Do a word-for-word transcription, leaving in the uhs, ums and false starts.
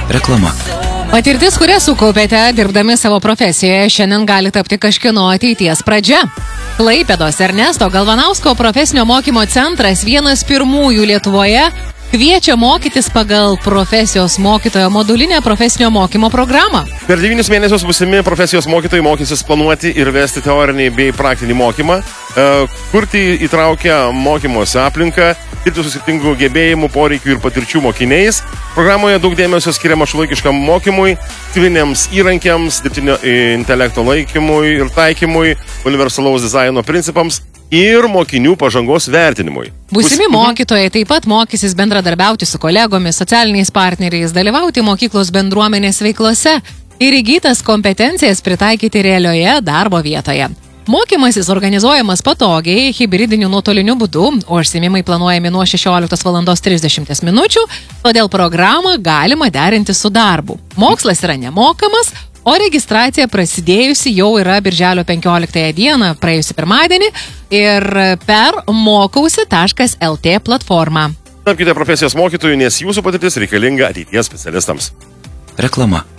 Reklama. Patirtis, kurią sukaupėte dirbdami savo profesijoje, šiandien gali tapti kažkieno ateities pradžia. Klaipėdos Ernesto Galvanausko profesinio mokymo centras, vienas pirmųjų Lietuvoje, kviečia mokytis pagal profesijos mokytojo modulinę profesinio mokymo programą. Per devynis mėnesius būsimi profesijos mokytojai mokysis planuoti ir vesti teorinį bei praktinį mokymą, kurti įtraukę mokymosi aplinką, dirbti su skirtingų gebėjimų, poreikių ir patirčių mokiniais. Programoje daug dėmesio skiriama šiuolaikiškam mokymui, civiliniams įrankiams, dirbtinio intelekto laikymui ir taikymui, universalaus dizaino principams ir mokinių pažangos vertinimui. Būsimi mokytojai taip pat mokysis bendradarbiauti su kolegomis, socialiniais partneriais, dalyvauti mokyklos bendruomenės veiklose ir įgytas kompetencijas pritaikyti realioje darbo vietoje. Mokymasis organizuojamas patogiai, hibridiniu nuotoliniu būdu, o užsiėmimai planuojami nuo šešioliktos valandos trisdešimties minučių, todėl programą galima derinti su darbu. Mokslas yra nemokamas, o registracija prasidėjusi jau yra birželio penkioliktąją dieną, praėjusį pirmadienį, ir per mokausi taškas lt platformą. Tapkite profesijos mokytojų, nes jūsų patirtis reikalinga ateities specialistams. Reklama.